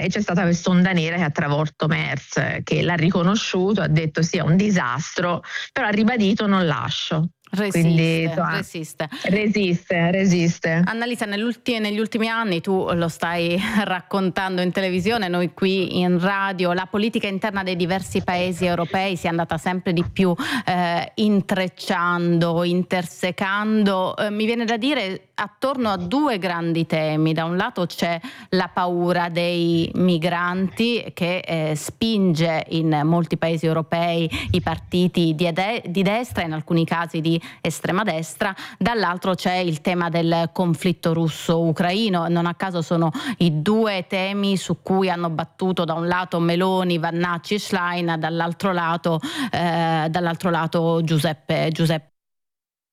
e c'è stata questa onda nera che ha travolto Merz, che l'ha riconosciuto, ha detto sì, è un disastro, però ha ribadito non lascio. Quindi resiste. Annalisa, negli ultimi anni, tu lo stai raccontando in televisione, noi qui in radio, la politica interna dei diversi paesi europei si è andata sempre di più intrecciando, intersecando. Mi viene da dire attorno a due grandi temi. Da un lato c'è la paura dei migranti che spinge in molti paesi europei i partiti di destra, in alcuni casi di estrema destra. Dall'altro c'è il tema del conflitto russo-ucraino. Non a caso sono i due temi su cui hanno battuto da un lato Meloni, Vannacci, Schlein, dall'altro lato Giuseppe